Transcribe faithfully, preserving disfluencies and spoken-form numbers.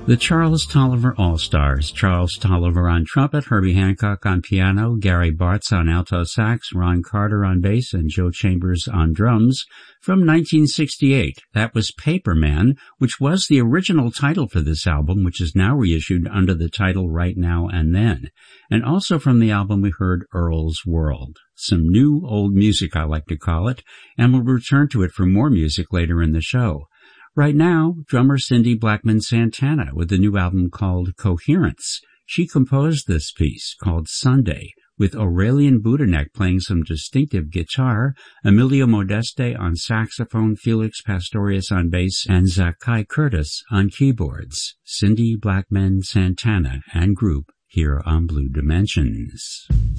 The Charles Tolliver All-Stars. Charles Tolliver on trumpet, Herbie Hancock on piano, Gary Bartz on alto sax, Ron Carter on bass, and Joe Chambers on drums. From nineteen sixty-eight, that was Paperman, which was the original title for this album, which is now reissued under the title Right Now and Then. And also from the album we heard Earl's World. Some new old music, I like to call it, and we'll return to it for more music later in the show. Right now, drummer Cindy Blackman Santana with a new album called Coherence. She composed this piece called Sunday with Aurelian Budenek playing some distinctive guitar, Emilio Modeste on saxophone, Felix Pastorius on bass, and Zakai Curtis on keyboards. Cindy Blackman Santana and group here on Blue Dimensions.